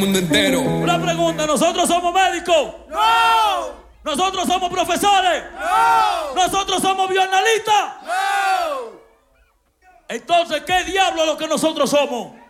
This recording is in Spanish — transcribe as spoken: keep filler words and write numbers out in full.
Mundo entero. Una pregunta, ¿nosotros somos médicos? ¡No! ¿Nosotros somos profesores? ¡No! ¿Nosotros somos bioanalistas? ¡No! Entonces, ¿qué diablo es lo que nosotros somos?